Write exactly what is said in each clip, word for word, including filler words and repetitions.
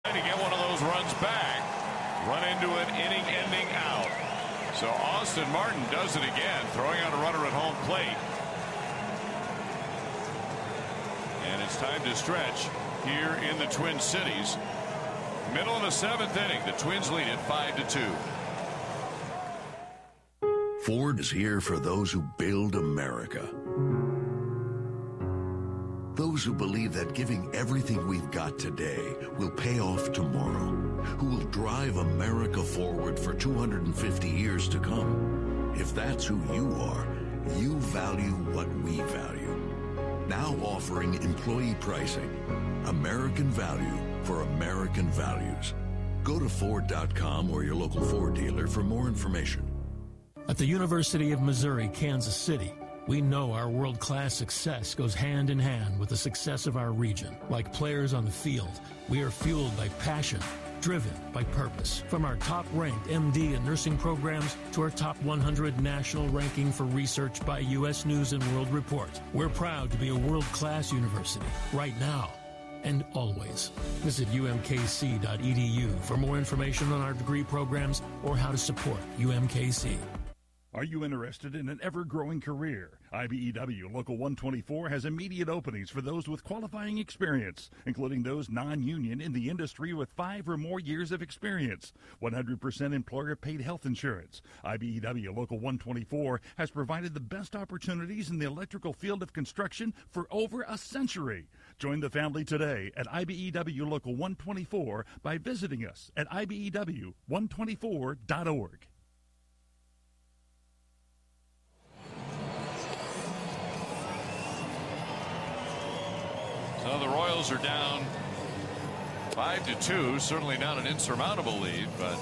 To get one of those runs back, run into an inning-ending out. So Austin Martin does it again, throwing out a runner at home plate. And it's time to stretch here in the Twin Cities. Middle of the seventh inning, the Twins lead it five to two. Ford is here for those who build America. Those who believe that giving everything we've got today will pay off tomorrow, who will drive America forward for two hundred fifty years to come. If that's who you are, you value what we value. Now offering employee pricing, American value for American values. Go to Ford dot com or your local Ford dealer for more information. At the University of Missouri, Kansas City, we know our world-class success goes hand in hand with the success of our region. Like players on the field, we are fueled by passion, driven by purpose. From our top-ranked M D and nursing programs to our top one hundred national ranking for research by U S News and World Report, we're proud to be a world-class university right now and always. Visit U M K C dot E D U for more information on our degree programs or how to support U M K C. Are you interested in an ever-growing career? I B E W Local one twenty-four has immediate openings for those with qualifying experience, including those non-union in the industry with five or more years of experience. one hundred percent employer-paid health insurance. I B E W Local one twenty-four has provided the best opportunities in the electrical field of construction for over a century. Join the family today at I B E W Local one twenty-four by visiting us at I B E W one twenty-four dot org. So the Royals are down five to two. Certainly not an insurmountable lead, but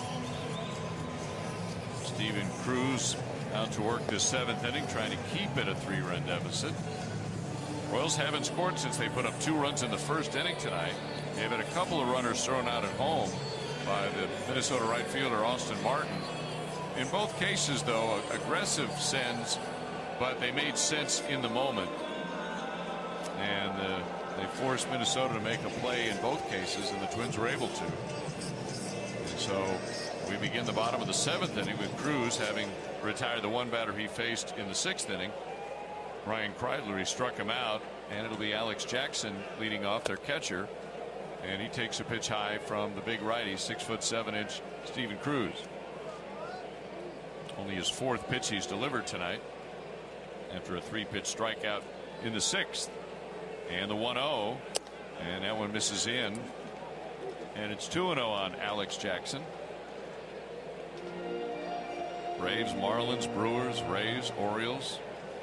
Steven Cruz out to work this seventh inning, trying to keep it a three-run deficit. Royals haven't scored since they put up two runs in the first inning tonight. They've had a couple of runners thrown out at home by the Minnesota right fielder Austin Martin. In both cases, though, aggressive sends, but they made sense in the moment. And uh, they forced Minnesota to make a play in both cases, and the Twins were able to. And so we begin the bottom of the seventh inning with Cruz having retired the one batter he faced in the sixth inning. Ryan Kreidler, he struck him out, and it'll be Alex Jackson leading off, their catcher. And he takes a pitch high from the big righty, six foot seven inch Steven Cruz. Only his fourth pitch he's delivered tonight after a three pitch strikeout in the sixth. And the one oh, and that one misses in, and it's two and oh on Alex Jackson. Braves, Marlins, Brewers, Rays, Orioles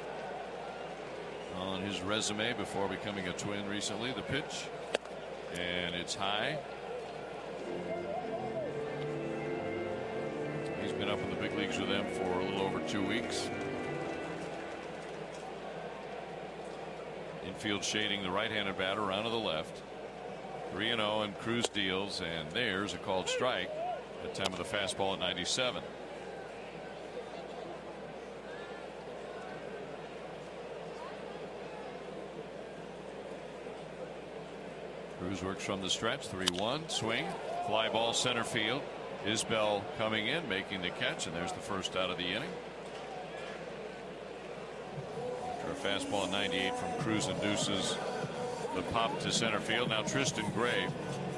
on his resume before becoming a Twin recently. The pitch, and it's high. He's been up in the big leagues with them for a little over two weeks. Infield shading the right-handed batter around to the left. three and oh, and Cruz deals, and there's a called strike. That time with a fastball at ninety-seven. Cruz works from the stretch. three one, swing, fly ball center field. Isbell coming in, making the catch, and there's the first out of the inning. A fastball at ninety-eight from Cruz induces the pop to center field. Now Tristan Gray.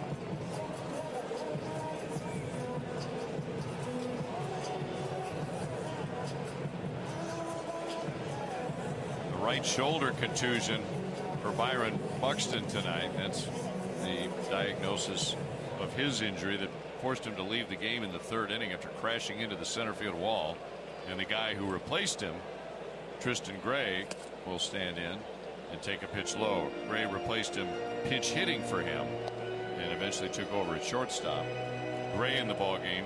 The right shoulder contusion for Byron Buxton tonight. That's the diagnosis of his injury that forced him to leave the game in the third inning after crashing into the center field wall. And the guy who replaced him, Tristan Gray, will stand in and take a pitch low. Gray replaced him pinch hitting for him and eventually took over at shortstop. Gray in the ball game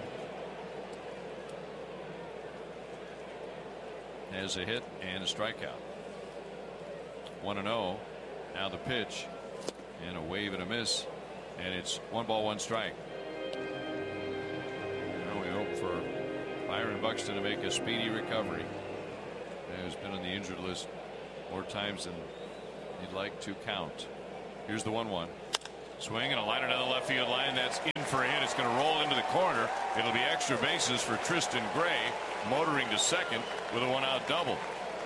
has a hit and a strikeout. one and oh. Now the pitch, and a wave and a miss, and it's one ball, one strike. Now we hope for Byron Buxton to make a speedy recovery. Has been on the injured list more times than he'd like to count. Here's the one one. Swing and a liner down the left field line. That's in for a hit. It's going to roll into the corner. It'll be extra bases for Tristan Gray, motoring to second with a one-out double.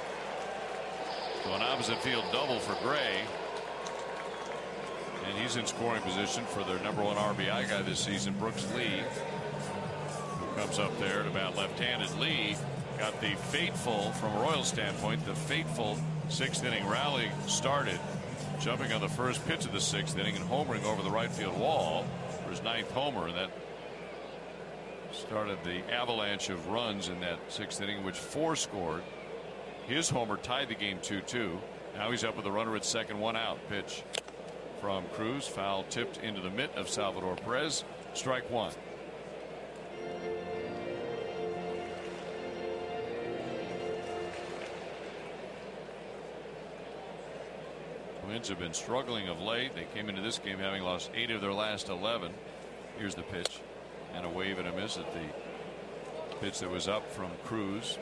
So an opposite field double for Gray. And he's in scoring position for their number one R B I guy this season, Brooks Lee, who comes up there to bat left-handed. Lee got the fateful, from a Royals standpoint, the fateful sixth inning rally started, jumping on the first pitch of the sixth inning and homering over the right field wall for his ninth homer, and that started the avalanche of runs in that sixth inning, which four scored. His homer tied the game two two. Now he's up with a runner at second, one out. Pitch from Cruz, foul tipped into the mitt of Salvador Perez. Strike one. Twins have been struggling of late. They came into this game having lost eight of their last eleven. Here's the pitch, and a wave and a miss at the pitch that was up from Cruz.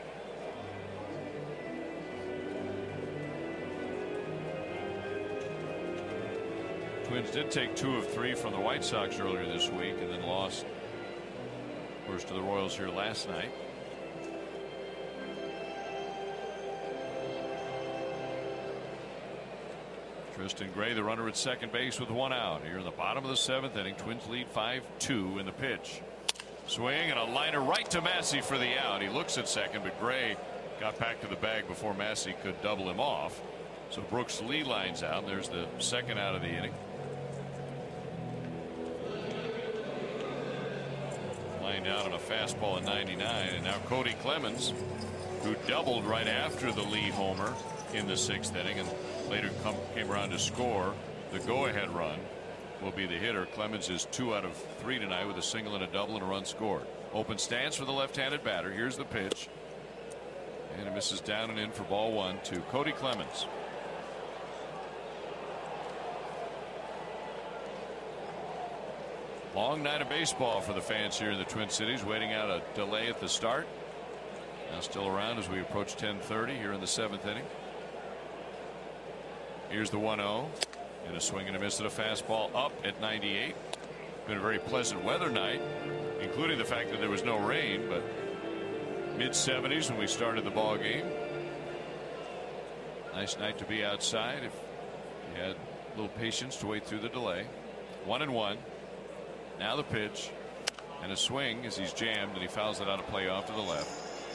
Twins did take two of three from the White Sox earlier this week and then lost, of course, to the Royals here last night. Tristan Gray, the runner at second base with one out here in the bottom of the seventh inning. Twins lead five two in the pitch. Swing and a liner right to Massey for the out. He looks at second, but Gray got back to the bag before Massey could double him off. So Brooks Lee lines out. There's the second out of the inning. Lined out on a fastball at ninety-nine, and now Cody Clemens, who doubled right after the Lee homer in the sixth inning and later come, came around to score the go-ahead run, will be the hitter. Clemens is two out of three tonight with a single and a double and a run scored. Open stance for the left-handed batter. Here's the pitch, and it misses down and in for ball one to Cody Clemens. Long night of baseball for the fans here in the Twin Cities, waiting out a delay at the start. Now still around as we approach ten thirty here in the seventh inning. Here's the one oh, and a swing and a miss at a fastball up at ninety-eight. Been a very pleasant weather night, including the fact that there was no rain, but mid seventies when we started the ball game. Nice night to be outside if you had a little patience to wait through the delay. One and one. Now the pitch and a swing as he's jammed, and he fouls it out of play off to the left.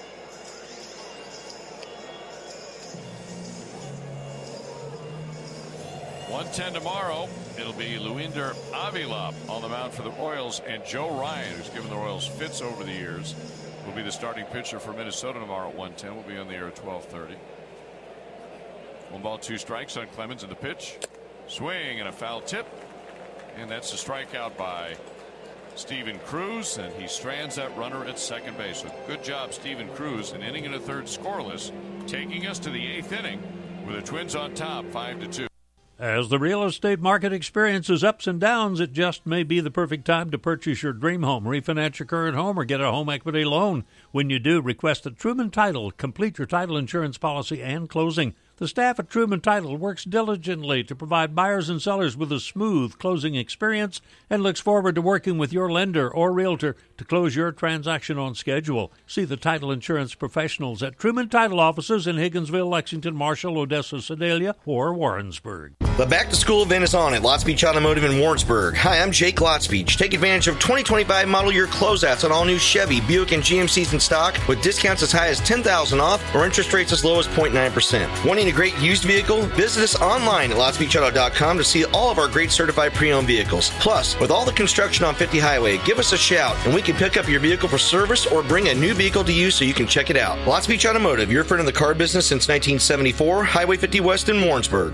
one ten tomorrow. It'll be Luinder Avila on the mound for the Royals, and Joe Ryan, who's given the Royals fits over the years, will be the starting pitcher for Minnesota tomorrow at one ten. We'll be on the air at twelve thirty. One ball, two strikes on Clemens, and the pitch. Swing and a foul tip. And that's a strikeout by Steven Cruz, and he strands that runner at second base. So good job, Steven Cruz, an inning and a third scoreless, taking us to the eighth inning with the Twins on top, five to two. As the real estate market experiences ups and downs, it just may be the perfect time to purchase your dream home, refinance your current home, or get a home equity loan. When you do, request at Truman Title. Complete your title insurance policy and closing. The staff at Truman Title works diligently to provide buyers and sellers with a smooth closing experience and looks forward to working with your lender or realtor to close your transaction on schedule. See the title insurance professionals at Truman Title offices in Higginsville, Lexington, Marshall, Odessa, Sedalia, or Warrensburg. The back-to-school event is on at Lots Beach Automotive in Warrensburg. Hi, I'm Jake Lots Beach. Take advantage of twenty twenty-five model year closeouts on all new Chevy, Buick, and G M Cs in stock with discounts as high as ten thousand dollars off or interest rates as low as zero point nine percent. Wanting a great used vehicle? Visit us online at lots beach auto dot com to see all of our great certified pre-owned vehicles. Plus, with all the construction on fifty Highway, give us a shout and we can pick up your vehicle for service or bring a new vehicle to you so you can check it out. Lots Beach Automotive, your friend in the car business since nineteen seventy-four, Highway fifty West in Warrensburg.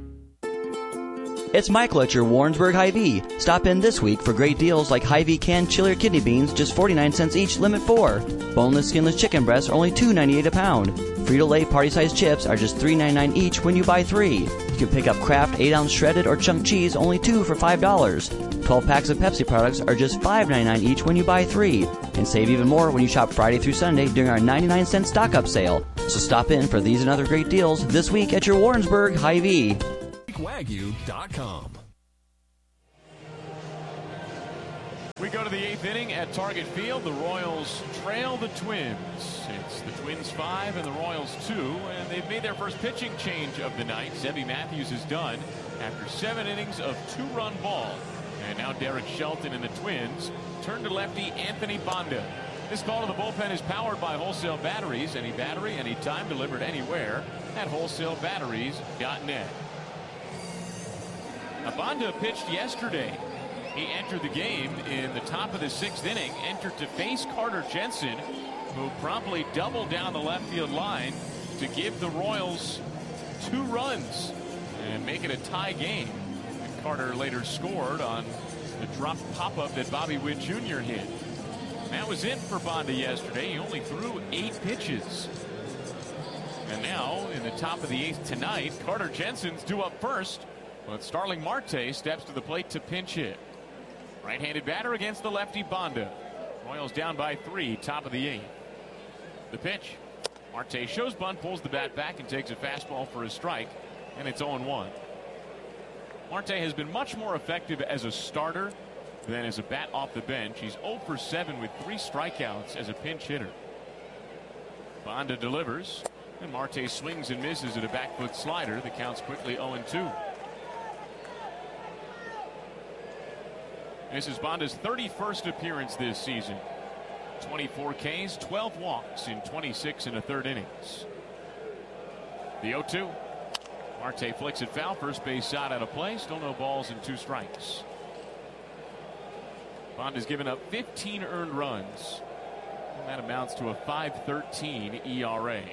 It's Michael at your Warrensburg Hy-Vee. Stop in this week for great deals like Hy-Vee canned chili or kidney beans, just forty-nine cents each, limit four. Boneless, skinless chicken breasts are only two ninety-eight a pound. Frito-Lay party-sized chips are just three ninety-nine each when you buy three. You can pick up Kraft eight ounce shredded or chunk cheese, only two for five dollars. twelve packs of Pepsi products are just five ninety-nine each when you buy three. And save even more when you shop Friday through Sunday during our ninety-nine cent stock-up sale. So stop in for these and other great deals this week at your Warrensburg Hy-Vee. Wagyu dot com. We go to the eighth inning at Target Field. The Royals trail the Twins. It's the Twins five and the Royals two, and they've made their first pitching change of the night. Zebby Matthews is done after seven innings of two-run ball. And now Derek Shelton and the Twins turn to lefty Anthony Banda. This call to the bullpen is powered by Wholesale Batteries. Any battery, anytime, delivered anywhere at wholesale batteries dot net. Banda pitched yesterday. He entered the game in the top of the sixth inning, entered to face Carter Jensen, who promptly doubled down the left field line to give the Royals two runs and make it a tie game. And Carter later scored on the dropped pop-up that Bobby Witt Junior hit. That was it for Banda yesterday. He only threw eight pitches. And now, in the top of the eighth tonight, Carter Jensen's due up first, but Starling Marte steps to the plate to pinch hit. Right-handed batter against the lefty Banda. Royals down by three, top of the eighth. The pitch. Marte shows bunt, pulls the bat back, and takes a fastball for a strike, and it's oh one. Marte has been much more effective as a starter than as a bat off the bench. He's oh for seven with three strikeouts as a pinch hitter. Banda delivers, and Marte swings and misses at a back foot slider. The count's quickly oh two. This is Banda's thirty-first appearance this season. twenty-four Ks, twelve walks in twenty-six and a third innings. The oh two. Marte flicks it foul, first base side out of play. Still no balls and two strikes. Banda's given up fifteen earned runs. And that amounts to a five thirteen E R A.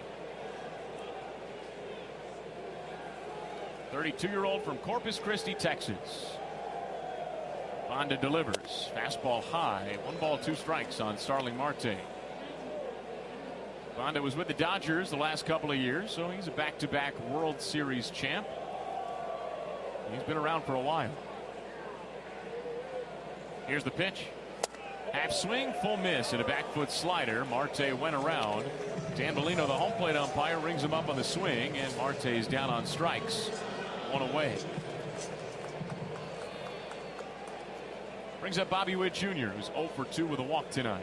thirty-two-year-old from Corpus Christi, Texas. Banda delivers. Fastball high. One ball, two strikes on Starling Marte. Banda was with the Dodgers the last couple of years, so he's a back-to-back World Series champ. He's been around for a while. Here's the pitch. Half swing, full miss, and a back foot slider. Marte went around. Dan Bellino, the home plate umpire, rings him up on the swing, and Marte is down on strikes. One away. Brings up Bobby Witt Junior, who's oh for two with a walk tonight.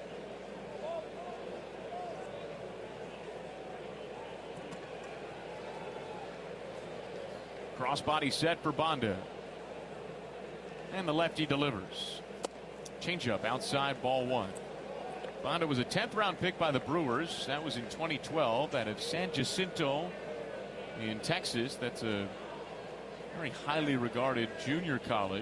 Crossbody set for Banda. And the lefty delivers. Changeup outside, ball one. Banda was a tenth round pick by the Brewers. That was in twenty twelve out of San Jacinto in Texas. That's a very highly regarded junior college.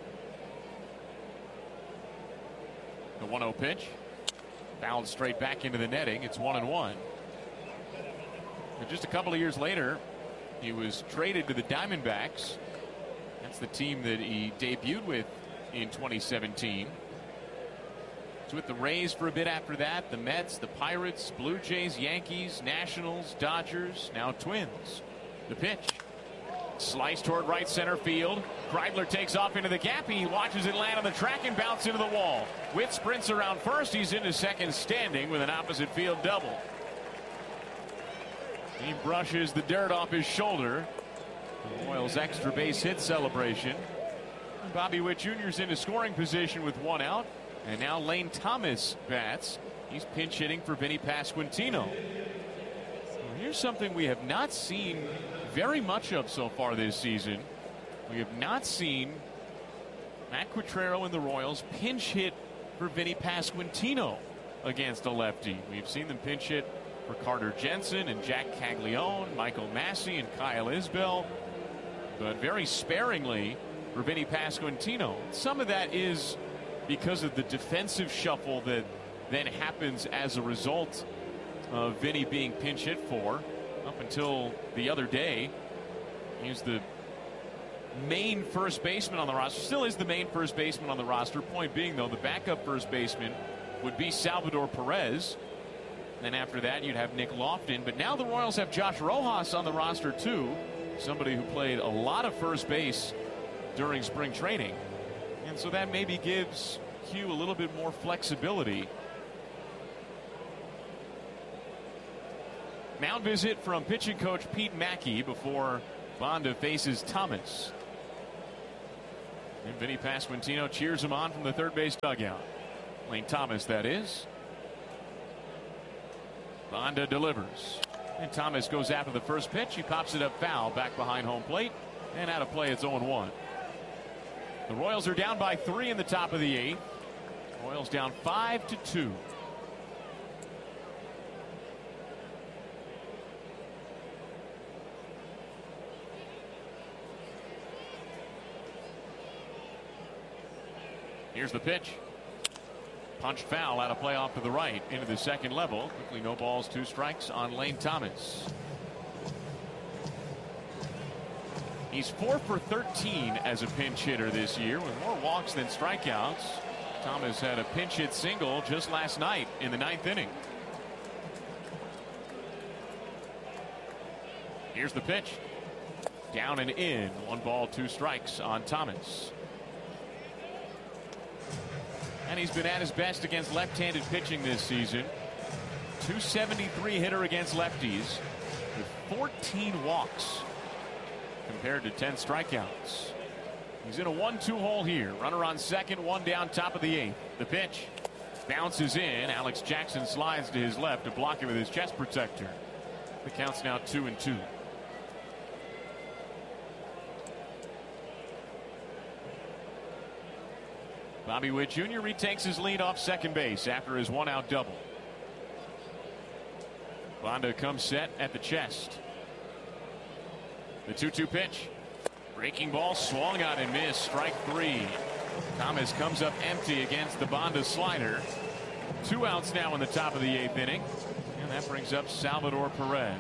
The one oh pitch. Fouled straight back into the netting. It's one and one. And just a couple of years later, he was traded to the Diamondbacks. That's the team that he debuted with in twenty seventeen. He's with the Rays for a bit after that. The Mets, the Pirates, Blue Jays, Yankees, Nationals, Dodgers, now Twins. The pitch. Slice toward right center field. Kreidler takes off into the gap. He watches it land on the track and bounce into the wall. Witt sprints around first. He's into second standing with an opposite field double. He brushes the dirt off his shoulder. The Royals extra base hit celebration. Bobby Witt Junior's into scoring position with one out. And now Lane Thomas bats. He's pinch hitting for Vinny Pasquantino. Well, here's something we have not seen very much of so far this season. We have not seen Matt Quatraro and the Royals pinch hit for Vinny Pasquantino against a lefty. We've seen them pinch hit for Carter Jensen and Jack Caglione, Michael Massey and Kyle Isbell, but very sparingly for Vinny Pasquantino. Some of that is because of the defensive shuffle that then happens as a result of Vinny being pinch hit for. Up until the other day, he was the main first baseman on the roster. Still is the main first baseman on the roster. Point being, though, the backup first baseman would be Salvador Perez. Then after that, you'd have Nick Lofton. But now the Royals have Josh Rojas on the roster, too. Somebody who played a lot of first base during spring training. And so that maybe gives Hugh a little bit more flexibility. Mound visit from pitching coach Pete Mackey before Banda faces Thomas. And Vinny Pasquantino cheers him on from the third base dugout. Lane Thomas, that is. Banda delivers. And Thomas goes after the first pitch. He pops it up foul back behind home plate. And out of play, it's oh one. The Royals are down by three in the top of the eighth. Royals down five to two. Here's the pitch. Punched foul out of play off to the right into the second level. Quickly, no balls, two strikes on Lane Thomas. He's four for thirteen as a pinch hitter this year with more walks than strikeouts. Thomas had a pinch hit single just last night in the ninth inning. Here's the pitch. Down and in. One ball, two strikes on Thomas. And he's been at his best against left-handed pitching this season. two seventy-three hitter against lefties with fourteen walks compared to ten strikeouts. He's in a one two hole here. Runner on second, one down, top of the eighth. The pitch bounces in. Alex Jackson slides to his left to block it with his chest protector. The count's now two and two. Bobby Witt Junior retakes his lead off second base after his one-out double. Banda comes set at the chest. The two two pitch. Breaking ball swung on and missed. Strike three. Thomas comes up empty against the Banda slider. Two outs now in the top of the eighth inning. And that brings up Salvador Perez.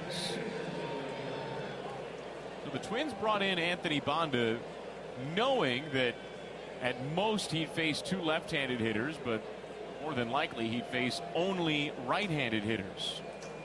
So the Twins brought in Anthony Banda knowing that at most he'd face two left-handed hitters, but more than likely he'd face only right-handed hitters.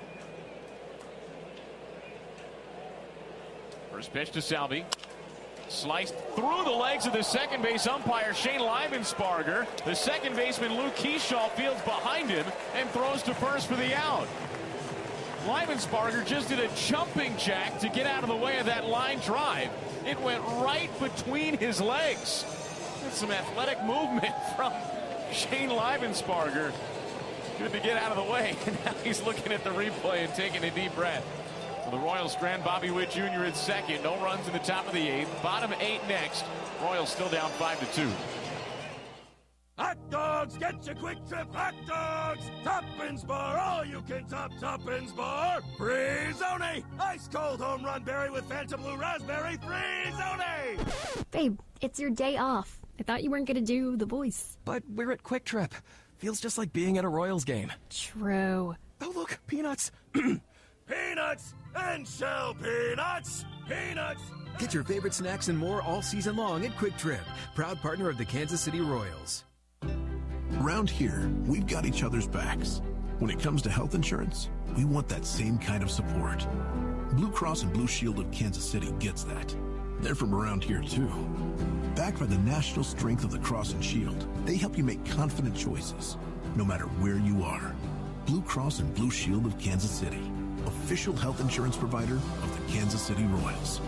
First pitch to Salvi. Sliced through the legs of the second base umpire, Shane Livensparger. The second baseman, Luke Keyshaw, fields behind him and throws to first for the out. Livensparger just did a jumping jack to get out of the way of that line drive. It went right between his legs. That's some athletic movement from Shane Livensparger. Good to get out of the way. And now he's looking at the replay and taking a deep breath. So the Royals strand Bobby Witt Junior at second. No runs in the top of the eighth. Bottom eight next. Royals still down five to two. Hot dogs, get your Quick Trip hot dogs! Toppins Bar, all you can top Toppins Bar! Free-zone! Ice cold home run berry with Phantom Blue Raspberry, free-zone! Babe, it's your day off. I thought you weren't gonna do the voice. But we're at Quick Trip. Feels just like being at a Royals game. True. Oh, look, peanuts! Peanuts and shell peanuts! Peanuts! Get your favorite snacks and more all season long at Quick Trip, proud partner of the Kansas City Royals. Around here, we've got each other's backs. When it comes to health insurance, we want that same kind of support. Blue Cross and Blue Shield of Kansas City gets that. They're from around here, too. Backed by the national strength of the Cross and Shield, they help you make confident choices, no matter where you are. Blue Cross and Blue Shield of Kansas City, official health insurance provider of the Kansas City Royals.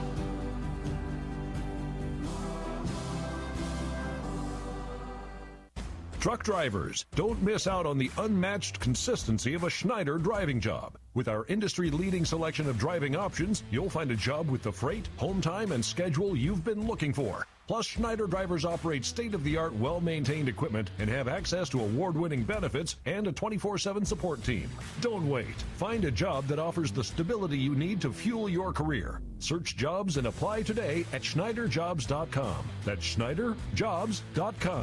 Truck drivers, don't miss out on the unmatched consistency of a Schneider driving job. With our industry-leading selection of driving options, you'll find a job with the freight, home time, and schedule you've been looking for. Plus, Schneider drivers operate state-of-the-art, well-maintained equipment and have access to award-winning benefits and a twenty-four seven support team. Don't wait. Find a job that offers the stability you need to fuel your career. Search jobs and apply today at Schneider Jobs dot com. That's Schneider Jobs dot com.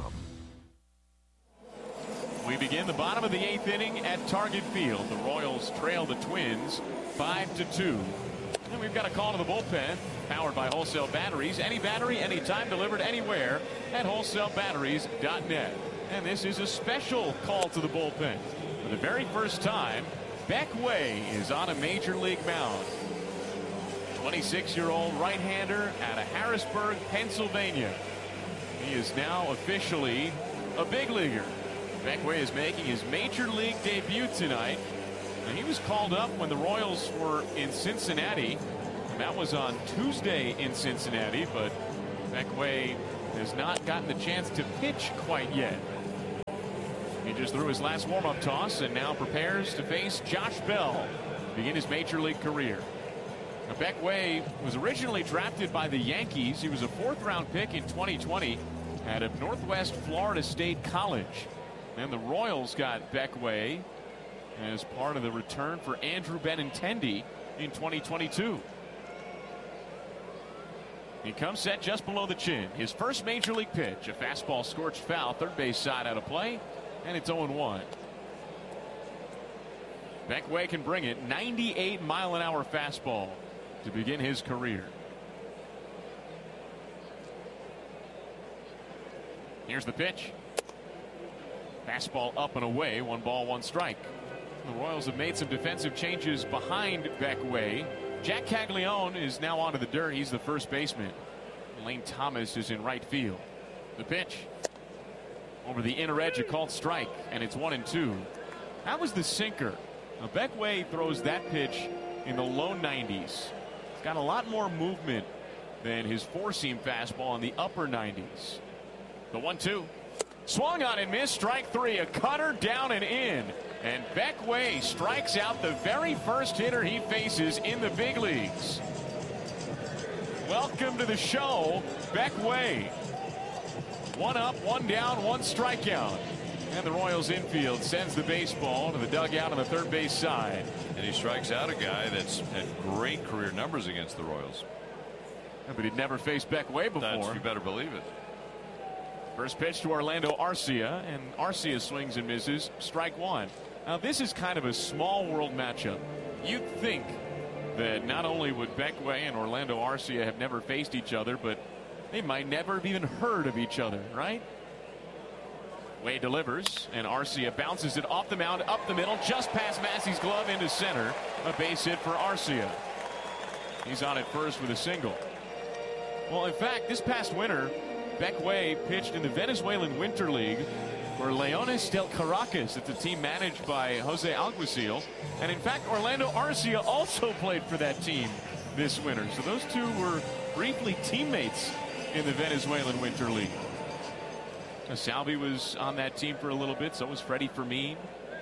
We begin the bottom of the eighth inning at Target Field. The Royals trail the Twins five to two. And we've got a call to the bullpen, powered by Wholesale Batteries. Any battery, anytime, delivered anywhere at wholesale batteries dot net. And this is a special call to the bullpen. For the very first time, Beck Way is on a major league mound. twenty-six-year-old right-hander out of Harrisburg, Pennsylvania. He is now officially a big leaguer. Beck Way is making his major league debut tonight. And he was called up when the Royals were in Cincinnati. And that was on Tuesday in Cincinnati. But Beck Way has not gotten the chance to pitch quite yet. He just threw his last warm-up toss and now prepares to face Josh Bell to begin his major league career. Now, Beck Way was originally drafted by the Yankees. He was a fourth-round pick in twenty twenty out of Northwest Florida State College. And the Royals got Beck Way as part of the return for Andrew Benintendi in twenty twenty-two. He comes set just below the chin. His first major league pitch, a fastball scorched foul, third base side out of play, and it's oh one. Beck Way can bring it. ninety-eight mile an hour fastball to begin his career. Here's the pitch. Fastball up and away. One ball, one strike. The Royals have made some defensive changes behind Beck Way. Jack Caglione is now onto the dirt. He's the first baseman. Lane Thomas is in right field. The pitch. Over the inner edge, a called strike, and it's one and two. That was the sinker. Now, Beck Way throws that pitch in the low nineties. He's got a lot more movement than his four-seam fastball in the upper nineties. The one two. Swung on and missed. Strike three. A cutter down and in. And Beck Way strikes out the very first hitter he faces in the big leagues. Welcome to the show, Beck Way. One up, one down, one strikeout. And the Royals infield sends the baseball to the dugout on the third base side. And he strikes out a guy that's had great career numbers against the Royals. Yeah, but he'd never faced Beck Way before. That's, you better believe it. First pitch to Orlando Arcia, and Arcia swings and misses. Strike one. Now, this is kind of a small world matchup. You'd think that not only would Beck Way and Orlando Arcia have never faced each other, but they might never have even heard of each other, right? Way delivers, and Arcia bounces it off the mound, up the middle, just past Massey's glove into center. A base hit for Arcia. He's on at first with a single. Well, in fact, this past winter, Beck Way pitched in the Venezuelan Winter League for Leones del Caracas. It's a team managed by Jose Alguacil. And in fact, Orlando Arcia also played for that team this winter. So those two were briefly teammates in the Venezuelan Winter League. Salvi was on that team for a little bit. So was Freddie Fermin.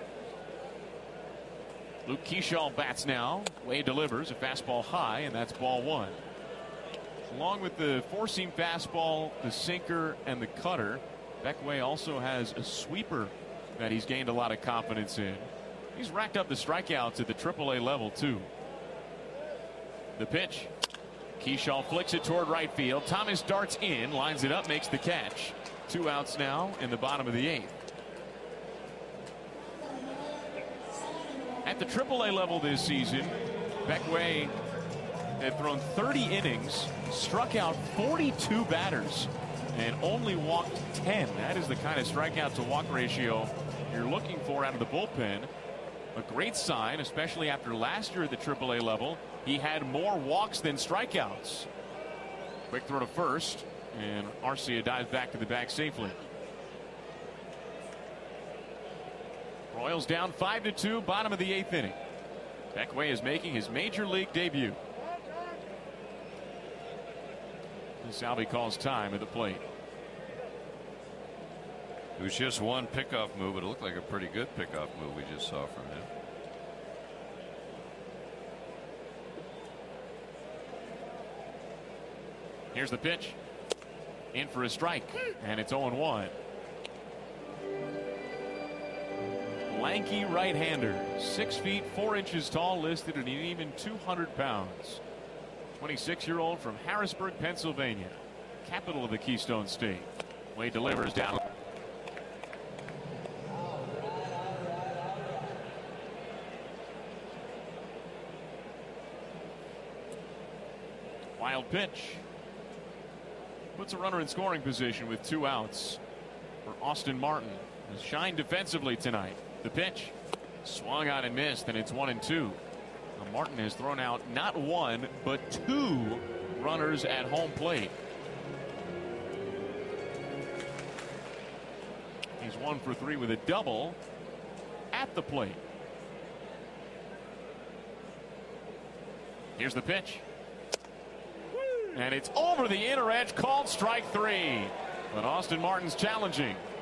Luke Kershaw bats now. Way delivers a fastball high, and that's ball one. Along with the four-seam fastball, the sinker, and the cutter, Beck Way also has a sweeper that he's gained a lot of confidence in. He's racked up the strikeouts at the triple A level, too. The pitch. Kershaw flicks it toward right field. Thomas darts in, lines it up, makes the catch. Two outs now in the bottom of the eighth. At the triple A level this season, Beck Way had thrown thirty innings, struck out forty-two batters, and only walked ten. That is the kind of strikeout to walk ratio you're looking for out of the bullpen. A great sign, especially after last year at the triple A level. He had more walks than strikeouts. Quick throw to first, and Arcia dives back to the bag safely. Royals down five to two, bottom of the eighth inning. Beck Way is making his major league debut. Salvi calls time at the plate. It was just one pickoff move, but it looked like a pretty good pickoff move we just saw from him. Here's the pitch. In for a strike, and it's oh one. Lanky right-hander, six feet four inches tall, listed at even two hundred pounds. twenty-six-year-old from Harrisburg, Pennsylvania, capital of the Keystone State. Way delivers down. Wild pitch. Puts a runner in scoring position with two outs for Austin Martin. Has shined defensively tonight. The pitch. Swung on and missed, and it's one and two. Now Martin has thrown out not one, but two runners at home plate. He's one for three with a double at the plate. Here's the pitch. And it's over the inner edge, called strike three. But Austin Martin's challenging.